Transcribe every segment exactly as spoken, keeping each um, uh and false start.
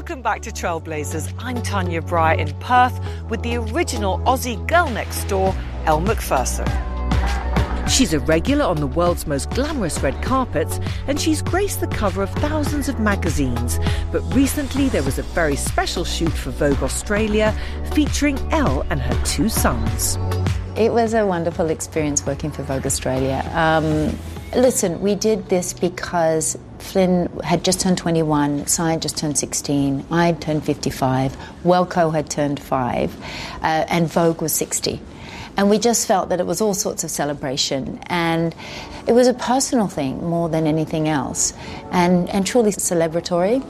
Welcome back to Trailblazers. I'm Tanya Bryar in Perth with the original Aussie girl next door, Elle Macpherson. She's a regular on the world's most glamorous red carpets, and she's graced the cover of thousands of magazines. But recently there was a very special shoot for Vogue Australia featuring Elle and her two sons. It was a wonderful experience working for Vogue Australia. Um, listen, we did this because Flynn had just turned twenty-one, Si had just turned sixteen, I had turned fifty-five, Welco had turned five, uh, and Vogue was sixty. And we just felt that it was all sorts of celebration, and it was a personal thing more than anything else, and, and truly celebratory.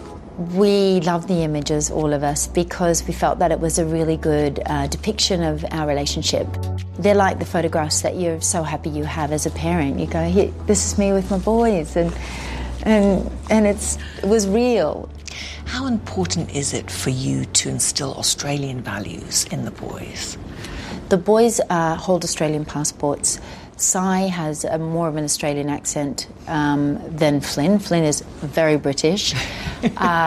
We loved the images, all of us, because we felt that it was a really good uh, depiction of our relationship. They're like the photographs that you're so happy you have as a parent. You go, here, this is me with my boys, and and and it's it was real. How important is it for you to instill Australian values in the boys? The boys uh, hold Australian passports. Si has a more of an Australian accent um, than Flynn. Flynn is very British. uh,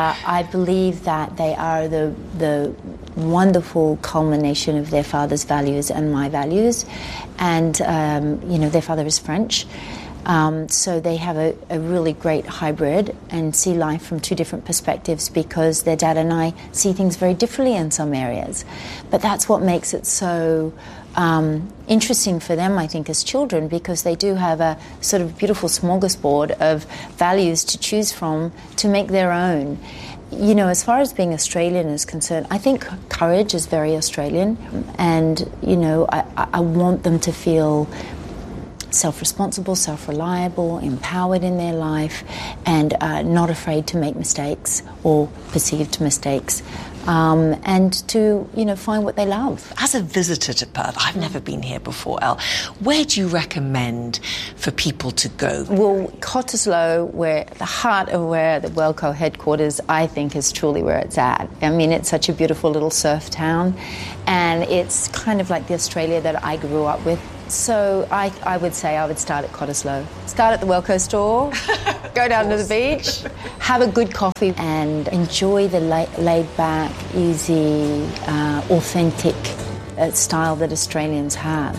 I believe that they are the the wonderful culmination of their father's values and my values. And, um, you know, their father is French. Um, so they have a, a really great hybrid and see life from two different perspectives, because their dad and I see things very differently in some areas. But that's what makes it so um, interesting for them, I think, as children, because they do have a sort of beautiful smorgasbord of values to choose from to make their own. You know, as far as being Australian is concerned, I think courage is very Australian, and, you know, I, I want them to feel self-responsible, self-reliable, empowered in their life, and uh, not afraid to make mistakes or perceived mistakes, um, and to, you know, find what they love. As a visitor to Perth, I've never been here before, Elle. Where do you recommend for people to go? Well, Cottesloe, where the heart of where the Welco headquarters, I think, is truly where it's at. I mean, it's such a beautiful little surf town, and it's kind of like the Australia that I grew up with. So I, I would say I would start at Cottesloe. Start at the Welco store, go down to the beach, have a good coffee, and enjoy the la- laid-back, easy, uh, authentic uh, style that Australians have.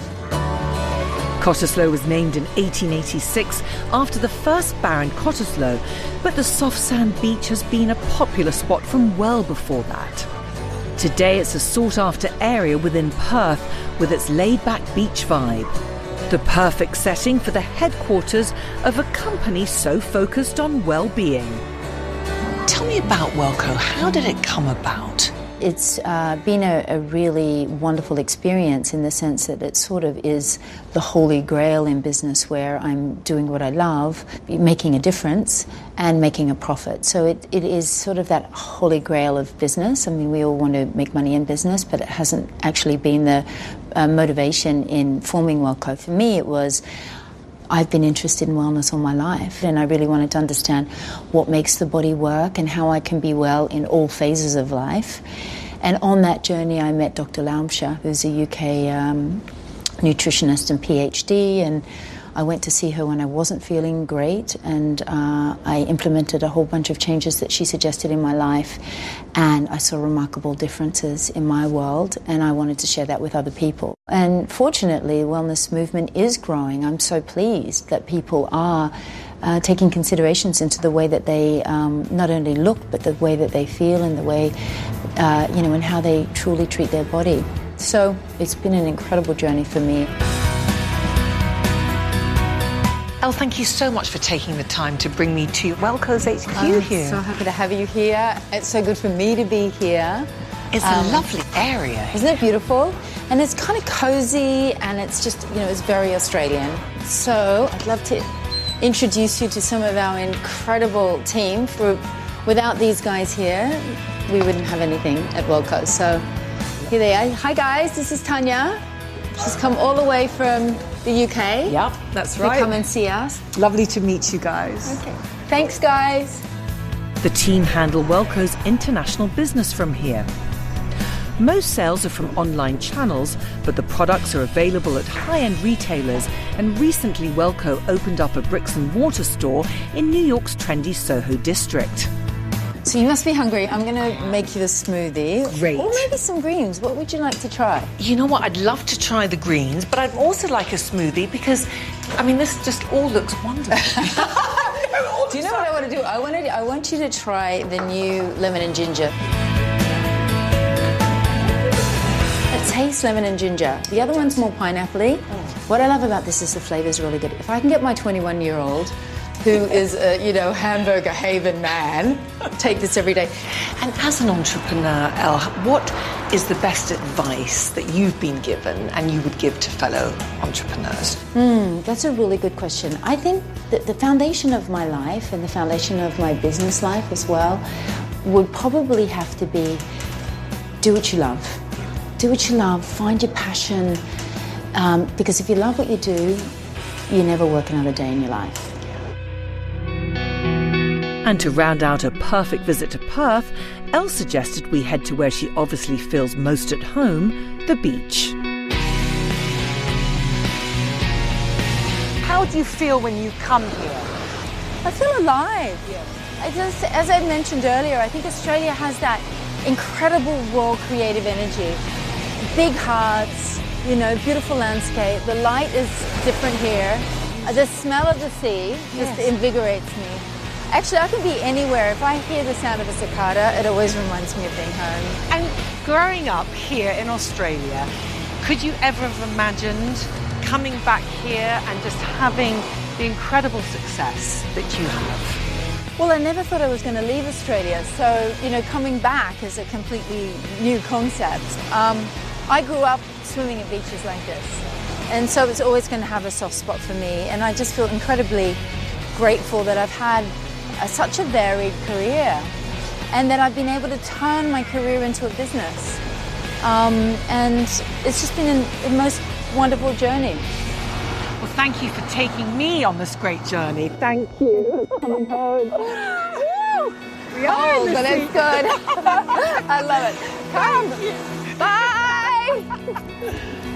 Cottesloe was named in eighteen eighty-six after the first Baron Cottesloe, but the soft sand beach has been a popular spot from well before that. Today it's a sought-after area within Perth with its laid-back beach vibe. The perfect setting for the headquarters of a company so focused on well-being. Tell me about Welco. How did it come about? It's uh, been a, a really wonderful experience in the sense that it sort of is the holy grail in business, where I'm doing what I love, making a difference and making a profit. So it, it is sort of that holy grail of business. I mean, we all want to make money in business, but it hasn't actually been the uh, motivation in forming Welco. For me, it was, I've been interested in wellness all my life, and I really wanted to understand what makes the body work and how I can be well in all phases of life. And on that journey, I met Doctor Laumscher, who's a U K um, nutritionist and PhD, and I went to see her when I wasn't feeling great, and uh, I implemented a whole bunch of changes that she suggested in my life, and I saw remarkable differences in my world, and I wanted to share that with other people. And fortunately, the wellness movement is growing. I'm so pleased that people are uh, taking considerations into the way that they um, not only look, but the way that they feel, and the way, uh, you know, and how they truly treat their body. So it's been an incredible journey for me. Elle, thank you so much for taking the time to bring me to Welco's H Q I'm here. so happy to have you here. It's so good for me to be here. It's um, a lovely area. Isn't it beautiful? And it's kind of cozy, and it's just, you know, it's very Australian. So I'd love to introduce you to some of our incredible team. For without these guys here, we wouldn't have anything at Welco. So here they are. Hi guys, this is Tanya. She's come all the way from the U K. Yep, that's right. To come and see us. Lovely to meet you guys. Okay. Thanks, guys. The team handle Welco's international business from here. Most sales are from online channels, but the products are available at high-end retailers, and recently Welco opened up a bricks and mortar store in New York's trendy Soho district. So you must be hungry. I'm going to make you a smoothie. Great. Or maybe some greens. What would you like to try? You know what? I'd love to try the greens, but I'd also like a smoothie because, I mean, this just all looks wonderful. Do you know what I want to do? I want to, I want you to try the new lemon and ginger. It tastes lemon and ginger. The other one's more pineapple-y. What I love about this is the flavour's really good. If I can get my twenty-one-year-old, who is a, you know, hamburger haven man, take this every day. And as an entrepreneur, Elle, what is the best advice that you've been given and you would give to fellow entrepreneurs? Mm, that's a really good question. I think that the foundation of my life and the foundation of my business life as well would probably have to be do what you love. Do what you love, find your passion, um, because if you love what you do, you never work another day in your life. And to round out a perfect visit to Perth, Elle suggested we head to where she obviously feels most at home, the beach. How do you feel when you come here? I feel alive. Yes. I just, as I mentioned earlier, I think Australia has that incredible raw creative energy. Big hearts, you know, beautiful landscape. The light is different here. The smell of the sea just yes. invigorates me. Actually, I can be anywhere. If I hear the sound of a cicada, it always reminds me of being home. And growing up here in Australia, could you ever have imagined coming back here and just having the incredible success that you have? Well, I never thought I was going to leave Australia, so, you know, coming back is a completely new concept. Um, I grew up swimming at beaches like this, and so it's always going to have a soft spot for me, and I just feel incredibly grateful that I've had a, such a varied career and that I've been able to turn my career into a business. Um, and it's just been a most wonderful journey. Well, thank you for taking me on this great journey. Thank you. Coming home. Woo! We are oh, but it's good. I love it. Come. Bye.